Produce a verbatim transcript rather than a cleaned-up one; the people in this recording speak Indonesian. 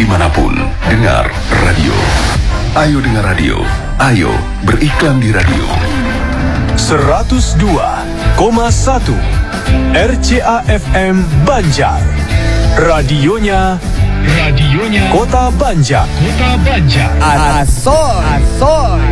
dimanapun, dengar radio. Ayo dengar radio, ayo beriklan di radio. seratus dua koma satu R C A F M Banjar. Radionya Radionya Kota Banjar. Kota Banjar. Asol, asol.